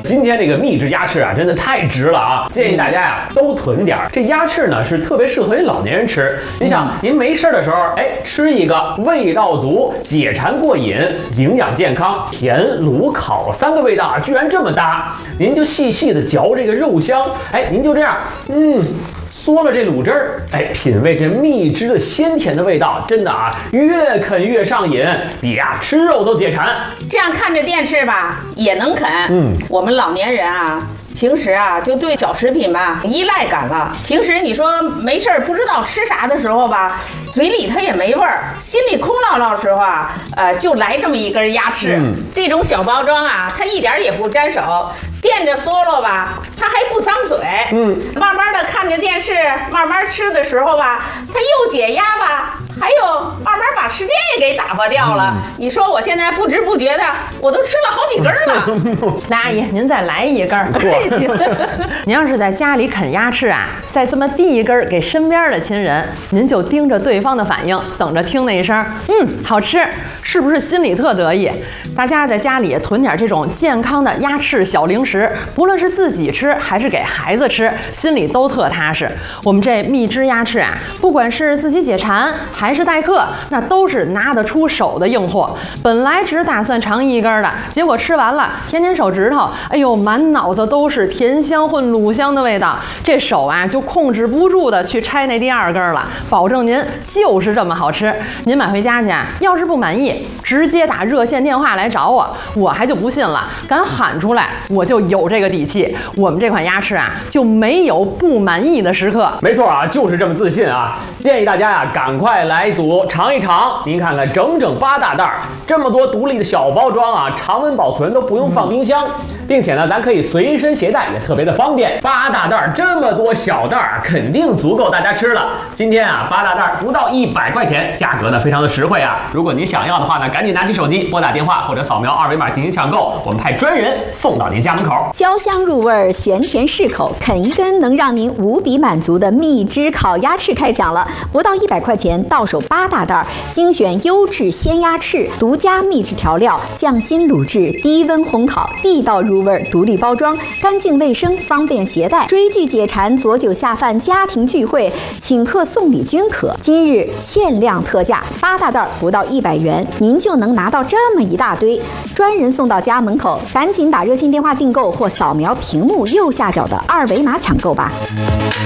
今天这个秘制鸭翅啊，真的太值了啊！建议大家呀都囤点儿。这鸭翅呢是特别适合于老年人吃。你想，您没事的时候，吃一个，味道足，解馋过瘾，营养健康，甜、卤、烤3个味道啊，居然这么搭。您就细细的嚼这个肉香，您就这样，嗦了这卤汁儿，品味这蜜汁的鲜甜的味道，真的啊，越啃越上瘾，比吃肉都解馋。 这样看着电视吧，也能啃。我们老年人啊，平时啊就对小食品吧依赖感了。平时你说没事儿不知道吃啥的时候吧，嘴里它也没味儿，心里空落落的时候啊，就来这么一根鸭翅。这种小包装啊，它一点也不沾手。垫着嗦了吧，它还不脏嘴。慢慢的看着电视，慢慢吃的时候吧，它又解压吧，还有慢慢把时间也给打发掉了。你说我现在不知不觉的，我都吃了好几根了。 来，阿姨，您再来一根。您要是在家里啃鸭翅啊，再这么递一根给身边的亲人，您就盯着对方的反应，等着听那一声好吃，是不是心里特得意？大家在家里囤点这种健康的鸭翅小零食，不论是自己吃还是给孩子吃，心里都特踏实。我们这蜜汁鸭翅啊，不管是自己解馋还是待客，那都是拿得出手的硬货。本来只打算尝一根的，结果吃完了，舔舔手指头，哎呦，满脑子都是甜香混卤香的味道，这手啊就控制不住的去拆那第2根了。保证您就是这么好吃。您买回家去啊，要是不满意，直接打热线电话来找我，我还就不信了，敢喊出来，我就有这个底气。我们这款鸭翅啊，就没有不满意的时刻。 没错啊，就是这么自信啊！建议大家呀，赶快来组尝一尝。您看看，整整8大袋，这么多独立的小包装啊，常温保存都不用放冰箱，并且呢，咱可以随身携带，也特别的方便。8大袋这么多小袋，肯定足够大家吃了。今天啊，8大袋不到100块钱，价格呢非常的实惠啊！如果您想要的话呢，赶紧拿起手机拨打电话或者扫描2维码进行抢购，我们派专人送到您家门口。 焦香入味，咸甜适口，啃一根能让您无比满足的蜜汁烤鸭翅开讲了，不到100块钱，到手8大袋，精选优质鲜鸭翅，独家秘制调料，匠心卤制，低温烘烤，地道入味，独立包装，干净卫生，方便携带。追剧解馋，佐酒下饭，家庭聚会，请客送礼均可。今日限量特价，8大袋不到100元，您就能拿到这么一大堆，专人送到家门口。赶紧打热线电话订购或扫描屏幕右下角的2维码抢购吧。